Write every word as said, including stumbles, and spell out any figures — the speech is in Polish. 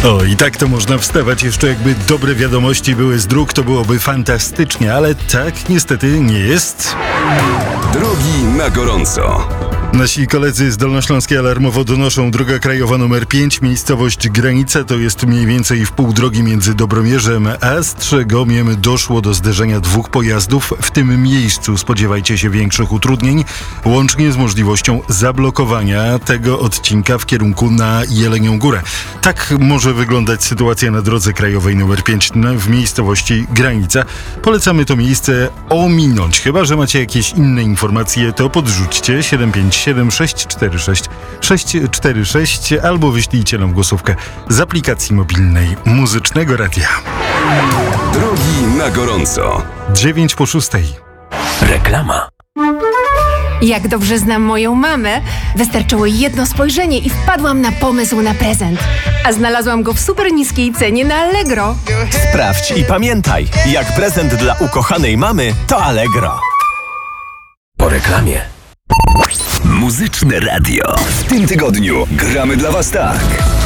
O, i tak to można wstawać. Jeszcze jakby dobre wiadomości były z dróg, to byłoby fantastycznie, ale tak niestety nie jest. Drogi na gorąco. Nasi koledzy z Dolnośląskiej alarmowo donoszą: droga krajowa numer pięć, miejscowość Granica, to jest mniej więcej w pół drogi między Dobromierzem a Strzegomiem. Doszło do zderzenia dwóch pojazdów. W tym miejscu spodziewajcie się większych utrudnień, łącznie z możliwością zablokowania tego odcinka w kierunku na Jelenią Górę. Tak może wyglądać sytuacja na drodze krajowej numer pięć w miejscowości Granica. Polecamy to miejsce ominąć. Chyba że macie jakieś inne informacje, to podrzućcie siedem pięć siedem sześć cztery sześć sześć cztery sześć albo wyślijcie nam głosówkę z aplikacji mobilnej Muzycznego Radia. Drogi na gorąco. dziewięć po szóstej. Reklama. Jak dobrze znam moją mamę, wystarczyło jedno spojrzenie i wpadłam na pomysł na prezent. A znalazłam go w super niskiej cenie na Allegro. Sprawdź i pamiętaj, jak prezent dla ukochanej mamy to Allegro. Po reklamie. Muzyczne Radio. W tym tygodniu gramy dla Was tak.